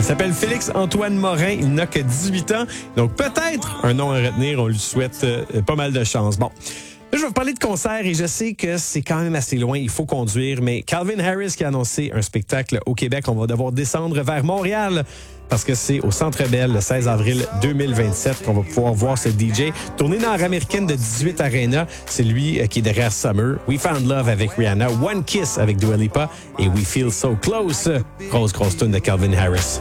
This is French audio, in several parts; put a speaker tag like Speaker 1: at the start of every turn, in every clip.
Speaker 1: s'appelle Félix-Antoine Morin. Il n'a que 18 ans. Donc, peut-être un nom à retenir. On lui souhaite pas mal de chance. Bon. Là, je vais vous parler de concert et je sais que c'est quand même assez loin, il faut conduire, mais Calvin Harris qui a annoncé un spectacle au Québec, on va devoir descendre vers Montréal parce que c'est au Centre Bell le 16 avril 2027 qu'on va pouvoir voir ce DJ tourner dans l'américaine de 18 Arena. C'est lui qui est derrière Summer, We Found Love avec Rihanna, One Kiss avec Dua Lipa et We Feel So Close. Grosse tune de Calvin Harris.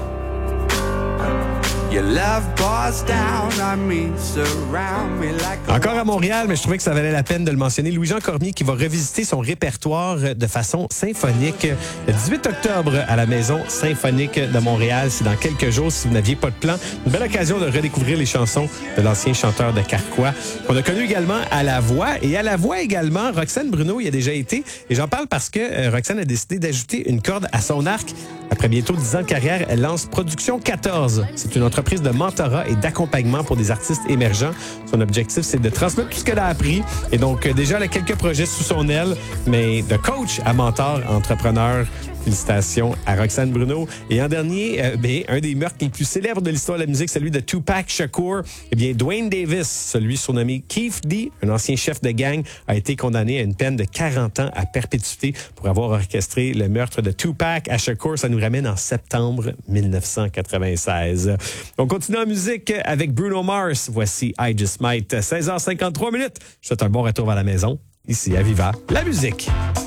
Speaker 1: Encore à Montréal, mais je trouvais que ça valait la peine de le mentionner. Louis-Jean Cormier qui va revisiter son répertoire de façon symphonique le 18 octobre à la Maison symphonique de Montréal. C'est dans quelques jours si vous n'aviez pas de plan. Une belle occasion de redécouvrir les chansons de l'ancien chanteur de Carquois. On a connu également à la voix. Et à la voix également, Roxane Bruno y a déjà été. Et j'en parle parce que Roxane a décidé d'ajouter une corde à son arc. Après bientôt 10 ans de carrière, elle lance Production 14. C'est une entreprise de mentorat et d'accompagnement pour des artistes émergents. Son objectif, c'est de transmettre tout ce qu'elle a appris. Et donc, déjà, elle a quelques projets sous son aile, mais de coach à mentor, entrepreneur. Félicitations à Roxane Bruno. Et en dernier, un des meurtres les plus célèbres de l'histoire de la musique, celui de Tupac Shakur. Eh bien, Dwayne Davis, celui surnommé Keef D, un ancien chef de gang, a été condamné à une peine de 40 ans à perpétuité pour avoir orchestré le meurtre de Tupac à Shakur. Ça nous ramène en septembre 1996. On continue en musique avec Bruno Mars. Voici I Just Might, 16h53. Je souhaite un bon retour à la maison. Ici à Viva, la musique.